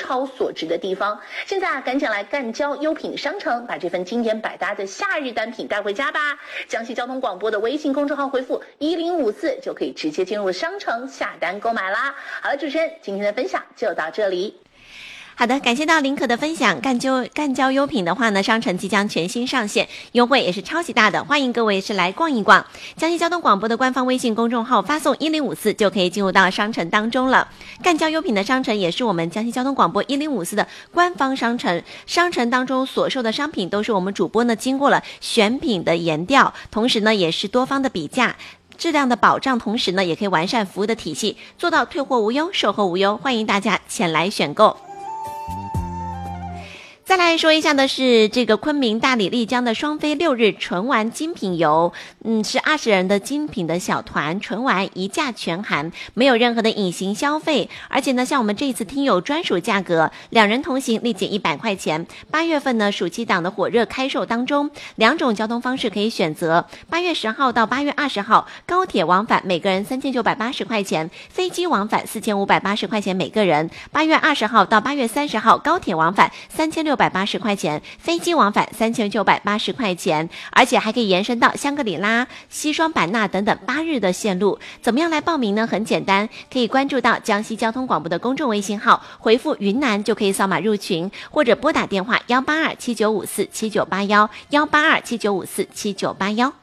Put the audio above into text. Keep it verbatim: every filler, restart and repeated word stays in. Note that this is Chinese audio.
超所值的地方。现在啊，赶紧来干交优品商城，把这份经典百搭的夏日单品带回家吧！江西交通广播的微信公众号回复一零五四就可以直接进入商城下单购买啦。好了，主持人，今天的分享就到这里。 好的，感谢到林可的分享。干交干交优品的话呢，商城即将全新上线，优惠也是超级大的，欢迎各位是来逛一逛。江西交通广播的官方微信公众号发送一零五四就可以进入到商城当中了。干交优品的商城也是我们江西交通广播一零五四的官方商城，商城当中所售的商品都是我们主播呢经过了选品的研调，同时呢也是多方的比价。质量的保障，同时呢也可以完善服务的体系，做到退货无忧，售后无忧，欢迎大家前来选购。再来说一下的是这个昆明大理丽江的双飞六日纯玩精品游，嗯，是二十人的精品的小团，纯玩一价全含，没有任何的隐形消费，而且呢，像我们这一次听友专属价格，两人同行立减一百块钱。八月份呢，暑期档的火热开售当中，两种交通方式可以选择。八月十号到八月二十号，高铁往返每个人三千九百八十块钱，飞机往返四千五百八十块钱每个人。八月二十号到八月三十号，高铁往返三千六百八十块钱，飞机往返三千九百八十块钱，而且还可以延伸到香格里拉、西双版纳等等八日的线路。怎么样来报名呢？很简单，可以关注到江西交通广播的公众微信号，回复云南就可以扫码入群，或者拨打电话幺八二七九五四七九八幺幺八二七九五四七九八幺。